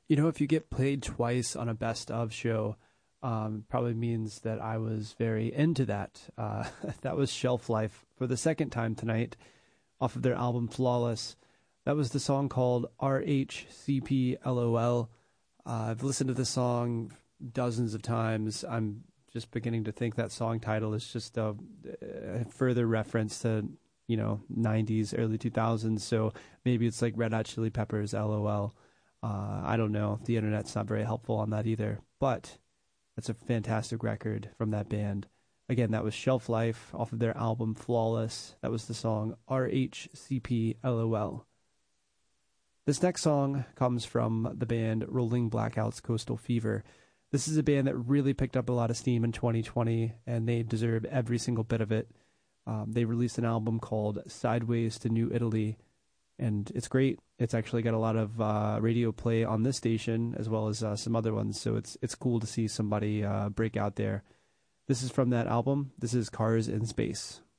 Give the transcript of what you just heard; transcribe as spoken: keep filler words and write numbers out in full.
You know, if you get played twice on a best of show, um, probably means that I was very into that. Uh, that was Shelf Life for the second time tonight off of their album Flawless. That was the song called R H C P L O L. Uh, I've listened to the song dozens of times. I'm just beginning to think that song title is just a, a further reference to, you know, nineties, early two thousands. So maybe it's like Red Hot Chili Peppers, L O L. Uh, I don't know. The internet's not very helpful on that either. But that's a fantastic record from that band. Again, that was Shelf Life off of their album Flawless. That was the song R H C P L O L. This next song comes from the band Rolling Blackouts Coastal Fever. This is a band that really picked up a lot of steam in twenty twenty, and they deserve every single bit of it. Um, they released an album called Sideways to New Italy, and it's great. It's actually got a lot of uh, radio play on this station as well as uh, some other ones, so it's it's cool to see somebody uh, break out there. This is from that album. This is Cars in Space.